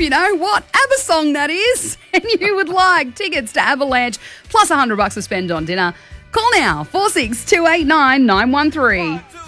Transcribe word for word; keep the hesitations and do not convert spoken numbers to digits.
you know what ABBA song that is and you would like tickets to Avalanche plus one hundred bucks to spend on dinner, call now, four six two eight nine nine one three.